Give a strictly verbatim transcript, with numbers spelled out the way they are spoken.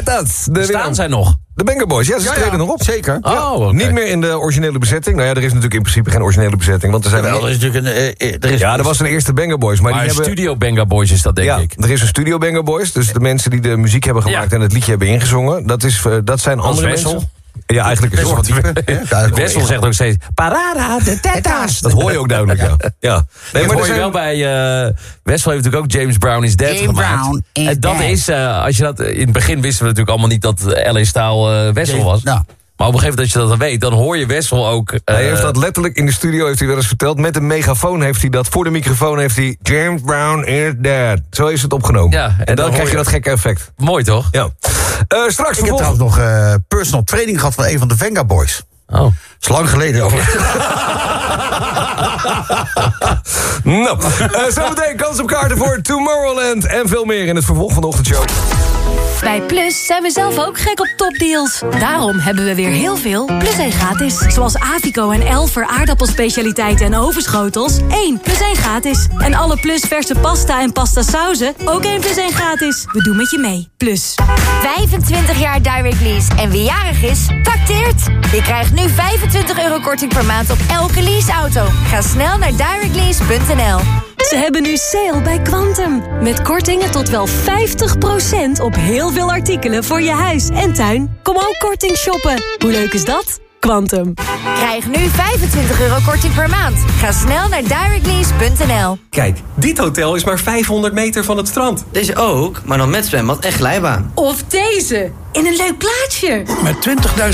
Tetas. De Staan winnaar. zij nog? De Benga Boys, ja, ze Ja, treden ja, nog op. zeker. Ja. Oh, okay. Niet meer in de originele bezetting. Nou ja, er is natuurlijk in principe geen originele bezetting. Want er zijn Wel, er is natuurlijk een... eh, er is, ja, er was een eerste Benga Boys. Maar, Maar die hebben... Studio Benga Boys is dat, denk ja, ik. er is een Studio Benga Boys. Dus de mensen die de muziek hebben gemaakt Ja. en het liedje hebben ingezongen. Dat, is, uh, dat zijn andere Wessel. mensen. Ja, eigenlijk is het Wessel wat type, dieper. hè? Wessel zegt ook steeds... Parada de tetas. Dat hoor je ook duidelijk, ja. ja. Nee, Dat maar hoor er je zijn... wel bij... Uh, Wessel heeft natuurlijk ook James Brown is Dead James gemaakt. Brown is en dat dead. is... Uh, als je dat, in het begin wisten we natuurlijk allemaal niet dat L A Style uh, Wessel was. Nou. Maar op een gegeven moment, als je dat dan weet, dan hoor je Wessel ook... Uh, Hij heeft dat letterlijk in de studio, heeft hij wel eens verteld. Met een megafoon heeft hij dat. Voor de microfoon heeft hij... James Brown is dead. Zo is het opgenomen. Ja, en en, dan dan, hoor krijg je je- dat gekke effect. Mooi, toch? Ja. Uh, straks Ik heb vervolg... trouwens nog eh, personal training gehad van een van de Venga Boys. Oh. Dat is lang geleden. Over. Nou, uh, zometeen kans op kaarten voor Tomorrowland. En veel meer in het vervolg van de ochtendshow. Bij Plus zijn we zelf ook gek op topdeals. Daarom hebben we weer heel veel Plus één gratis. Zoals Avico en Elfer aardappelspecialiteiten en overschotels. één plus één gratis. En alle Plus verse pasta en pasta sauzen. Ook één plus één gratis. We doen met je mee. Plus. vijfentwintig jaar Direct Lease en wie jarig is, tacteert. Je krijgt nu vijfentwintig euro korting per maand op elke leaseauto. Ga snel naar direct lease punt n l. Ze hebben nu sale bij Quantum. Met kortingen tot wel vijftig procent op heel veel artikelen voor je huis en tuin. Kom ook korting shoppen. Hoe leuk is dat? Quantum. Krijg nu vijfentwintig euro korting per maand. Ga snel naar direct lease punt n l. Kijk, dit hotel is maar vijfhonderd meter van het strand. Deze ook, maar dan met zwembad en glijbaan. Of deze. In een leuk plaatsje. Met twintigduizend